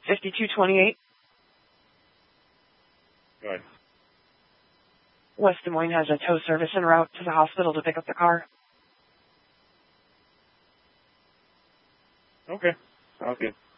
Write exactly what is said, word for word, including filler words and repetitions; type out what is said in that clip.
fifty-two twenty-eight. Go ahead. West Des Moines has a tow service en route to the hospital to pick up the car. Okay. Sounds good.